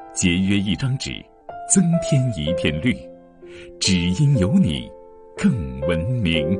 节约一张纸，增添一片绿，只因有你更文明。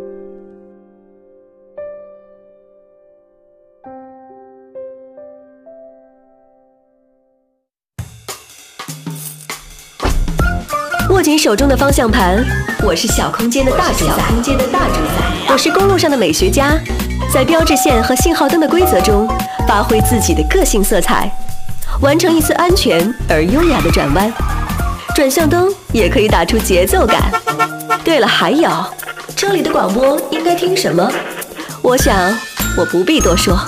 握紧手中的方向盘，我是小空间的大主宰，我是公路上的美学家，在标志线和信号灯的规则中，发挥自己的个性色彩，完成一次安全而优雅的转弯。转向灯也可以打出节奏感。对了，还有，车里的广播应该听什么？我想我不必多说。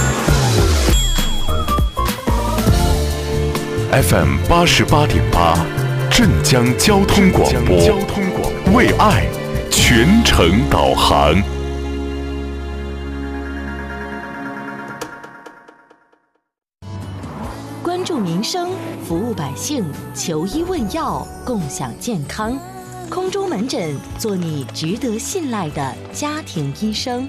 FM 88.8，镇江交通广播，为爱全程导航。 关注民生，服务百姓，求医问药，共享健康。空中门诊，做你值得信赖的家庭医生。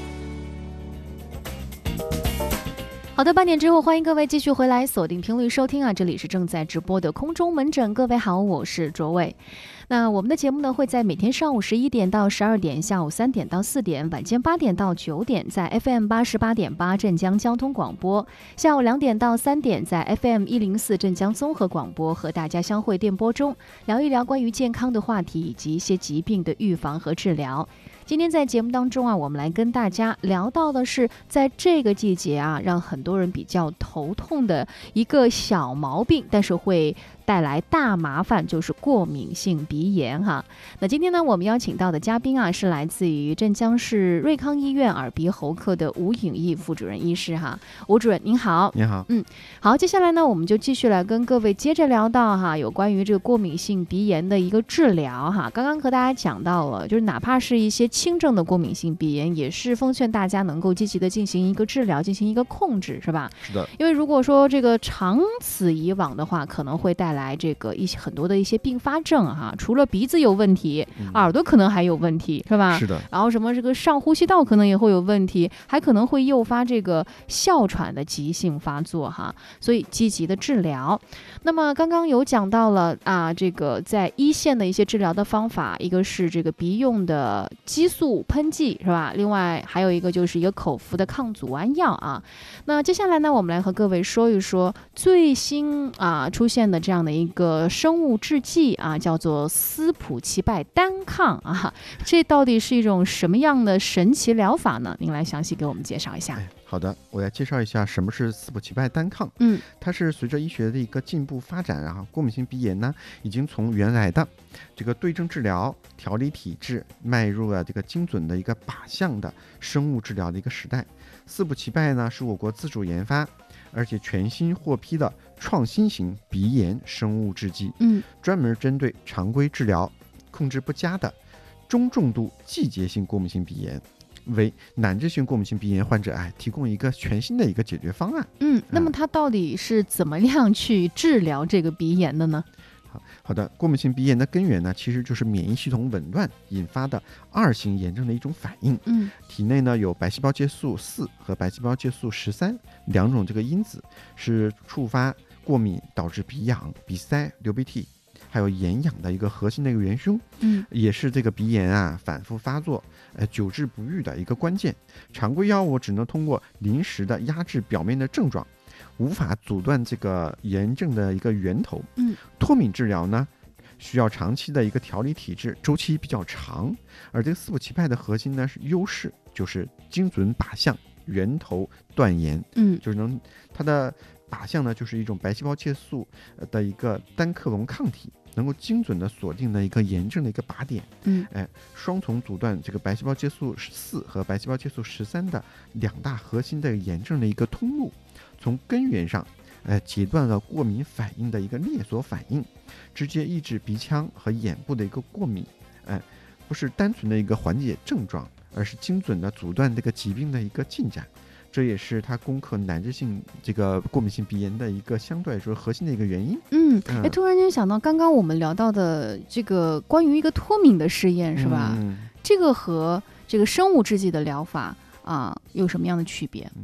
好的，8点之后，欢迎各位继续回来锁定频率收听啊，这里是正在直播的空中门诊。各位好，我是卓伟。那我们的节目呢，会在每天上午11点到12点，下午3点到4点，晚间8点到9点，在 FM 88.8镇江交通广播；下午2点到3点，在 FM 104镇江综合广播，和大家相会电波中，聊一聊关于健康的话题以及一些疾病的预防和治疗。今天在节目当中啊，我们来跟大家聊到的是在这个季节啊，让很多人比较头痛的一个小毛病，但是会带来大麻烦，就是过敏性鼻炎哈。那今天呢，我们邀请到的嘉宾啊，是来自于镇江市瑞康医院耳鼻喉科的吴颖义副主任医师哈。吴主任您好。 您好。 好，接下来呢，我们就继续来跟各位接着聊到哈，有关于这个过敏性鼻炎的一个治疗哈。刚刚和大家讲到了，就是哪怕是一些轻症的过敏性鼻炎，也是奉劝大家能够积极的进行一个治疗，进行一个控制，是吧？ 是的。 因为如果说这个长此以往的话，可能会带来这个很多的一些并发症哈。除了鼻子有问题，耳朵可能还有问题，是吧？ 是的。 然后什么这个上呼吸道可能也会有问题，还可能会诱发这个哮喘的急性发作哈。所以积极的治疗。那么刚刚有讲到了啊，这个在一线的一些治疗的方法，一个是这个鼻用的激素喷剂，是吧？另外还有一个就是一个口服的抗组胺药啊。那接下来呢，我们来和各位说一说最新出现的这样的一个生物制剂啊，叫做斯普齐拜单抗啊。这到底是一种什么样的神奇疗法呢？您来详细给我们介绍一下。 好的，我来介绍一下什么是斯普齐拜单抗。它是随着医学的一个进步发展啊，过敏性鼻炎呢，已经从原来的这个对症治疗、调理体质，迈入了这个精准的一个靶向的生物治疗的一个时代。斯普齐拜呢，是我国自主研发，而且全新获批的创新型鼻炎生物制剂，专门针对常规治疗控制不佳的中重度季节性过敏性鼻炎，为难治性过敏性鼻炎患者提供一个全新的一个解决方案。 那么它到底是怎么样去治疗这个鼻炎的呢？ 好的，过敏性鼻炎的根源呢，其实就是免疫系统紊乱引发的2型炎症的一种反应。体内呢有白细胞介素4和白细胞介素13两种这个因子，是触发过敏导致鼻痒、鼻塞、流鼻涕还有眼痒的一个核心的一个元凶。也是这个鼻炎反复发作久治不愈的一个关键。常规药物只能通过临时的压制表面的症状，无法阻断这个炎症的一个源头。脱敏治疗呢，需要长期的一个调理体质，周期比较长。而这个斯普齐拜的核心呢是优势，就是精准靶向源头断炎。就是它的靶向呢就是一种白细胞介素的一个单克隆抗体，能够精准的锁定的一个炎症的一个靶点。双重阻断这个白细胞介素4和白细胞介素13的2大核心的炎症的一个通路，从根源上截断了过敏反应的一个链锁反应，直接抑制鼻腔和眼部的一个过敏。不是单纯的一个缓解症状，而是精准的阻断这个疾病的一个进展。这也是它攻克难治性这个过敏性鼻炎的一个相对来说核心的一个原因。 突然间想到刚刚我们聊到的这个关于一个脱敏的试验是吧？这个和这个生物制剂的疗法有什么样的区别？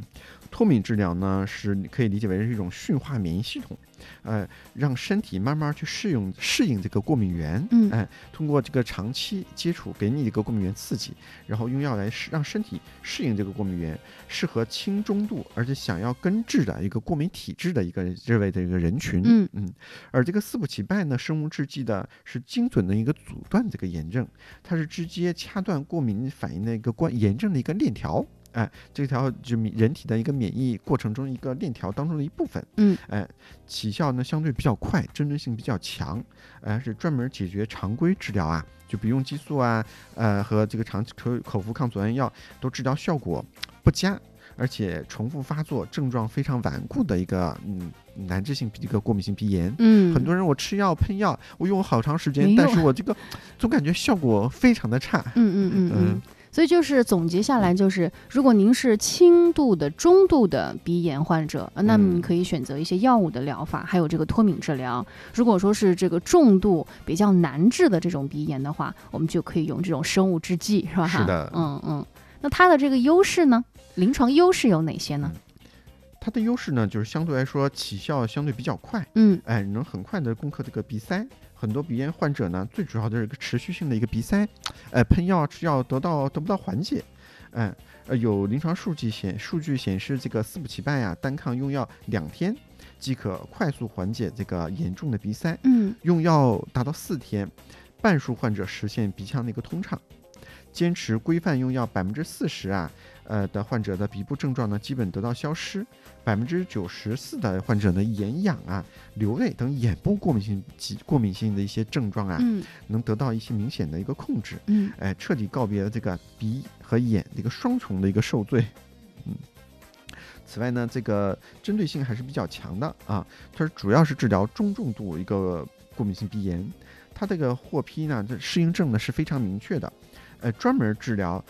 脱敏治疗呢，是你可以理解为是一种驯化免疫系统，让身体慢慢去适应这个过敏源，通过这个长期接触给你一个过敏源刺激，然后用药来让身体适应这个过敏源，适合轻中度而且想要根治的一个过敏体质的这位的一个人群，而这个四补齐拜呢，生物制剂的是精准的一个阻断这个炎症，它是直接掐断过敏反应的一个炎症的一个链条。这条就人体的一个免疫过程中一个链条当中的一部分，起效呢相对比较快，针对性比较强，是专门解决常规治疗啊，就比用激素啊，和这个口服抗组胺药都治疗效果不佳，而且重复发作，症状非常顽固的一个难治性一个过敏性鼻炎。很多人我吃药喷药，我用好长时间，但是我这个总感觉效果非常的差。 所以就是总结下来，就是如果您是轻度的、中度的鼻炎患者，那么你可以选择一些药物的疗法，还有这个脱敏治疗。如果说是这个重度比较难治的这种鼻炎的话，我们就可以用这种生物制剂，是吧？ 是的， 那它的这个优势呢？临床优势有哪些呢？ 它的优势呢，就是相对来说起效相对比较快，能很快的攻克这个鼻塞。很多鼻炎患者呢，最主要的是一个持续性的一个鼻塞，喷药吃药得不到缓解，有临床数据显示，这个四补齐拜呀，单抗用药2天即可快速缓解这个严重的鼻塞，用药达到4天，半数患者实现鼻腔的一个通畅。坚持规范用药40%的患者的鼻部症状呢，基本得到消失，94%的患者呢，眼痒流泪等眼部过敏性的一些症状能得到一些明显的一个控制，彻底告别了这个鼻和眼的一个双重的一个受罪。此外呢，这个针对性还是比较强的它主要是治疗中重度一个过敏性鼻炎，它这个获批呢，这适应症呢是非常明确的。专门治疗，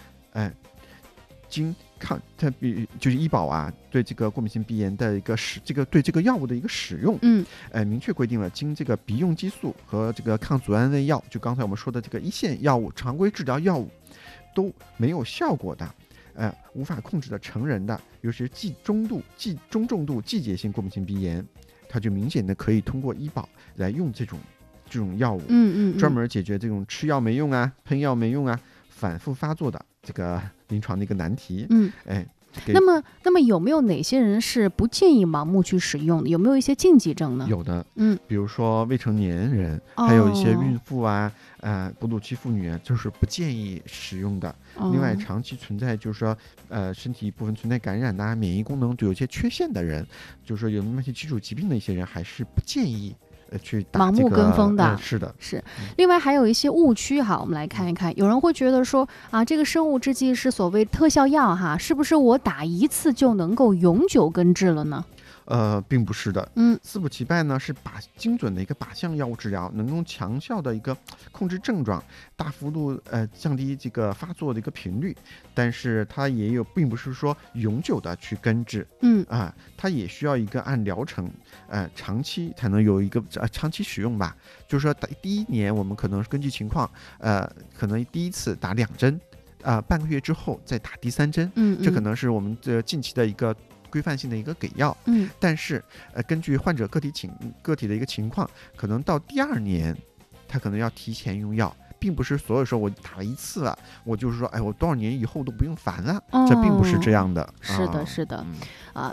就是医保对这个过敏性鼻炎的一个对这个药物的一个使用，明确规定了经这个鼻用激素和这个抗组胺类药，就刚才我们说的这个一线药物、常规治疗药物都没有效果的，无法控制的成人的，尤其是中重度季节性过敏性鼻炎，它就明显的可以通过医保来用这种药物，专门解决这种吃药没用喷药没用反复发作的这个临床的一个难题。 那么有没有哪些人是不建议盲目去使用的？有没有一些禁忌症呢？ 有的，比如说未成年人，还有一些孕妇哺乳期妇女就是不建议使用的。另外，长期存在就是说身体部分存在感染免疫功能有些缺陷的人，就是说有那些基础疾病的一些人，还是不建议去打盲目跟风的。 是的， 是。另外还有一些误区我们来看一看。有人会觉得说这个生物制剂是所谓特效药是不是我打一次就能够永久根治了呢？ 并不是的。四补齐拜呢是精准的一个靶向药物治疗，能够强效的一个控制症状，大幅度降低这个发作的一个频率，但是它也并不是说永久的去根治，它也需要一个按疗程，长期才能有一个长期使用吧。就是说第一年我们可能根据情况，可能第一次打2针，半个月之后再打第3针，这可能是我们近期的一个规范性的一个给药，但是根据患者个体的一个情况，可能到第2年，他可能要提前用药，并不是所有时候我打了1次了，我就是说，我多少年以后都不用烦了，这并不是这样的。 是的，是的，